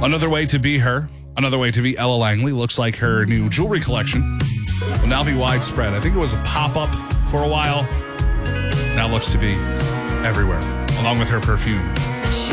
Another way to be her, another way to be Ella Langley, looks like her new jewelry collection will now be widespread. I think it was a pop-up for a while. Now looks to be everywhere, along with her perfume. She